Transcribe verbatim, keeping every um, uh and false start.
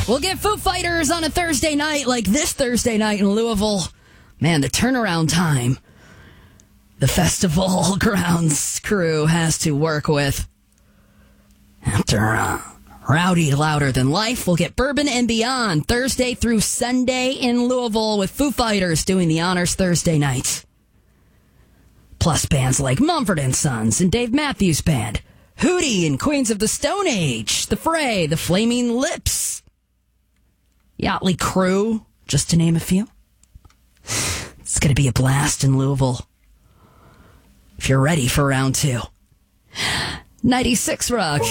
We'll get Foo Fighters on a Thursday night like this Thursday night in Louisville. Man, the turnaround time the festival grounds crew has to work with. After uh, Rowdy Louder Than Life, we'll get Bourbon and Beyond Thursday through Sunday in Louisville with Foo Fighters doing the honors Thursday night. Plus bands like Mumford and Sons and Dave Matthews Band, Hootie and Queens of the Stone Age, The Fray, The Flaming Lips, Yachtly Crew, just to name a few. It's going to be a blast in Louisville. If you're ready for round two. ninety-six Rock.